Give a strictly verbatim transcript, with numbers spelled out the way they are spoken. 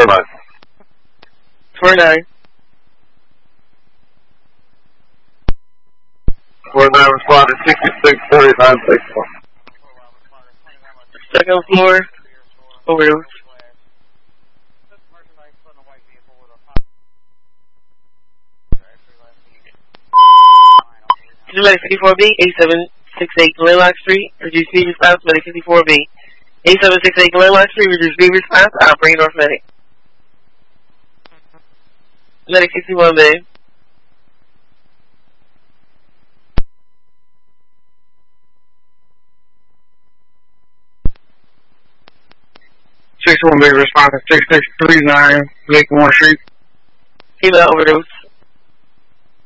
license. forty-nine. forty-nine responded sixty-six thirty-nine sixty-one. Second floor, overdose. Medic fifty-four B, eight seven six eight Glenlock Street, reduce speed response, Medic fifty-four B. eight seven six eight Glenlock Street, reduce speed response, I'll bring North Medic. Medic sixty-one B. six one B responding six six three nine Lake One Street. Female overdose.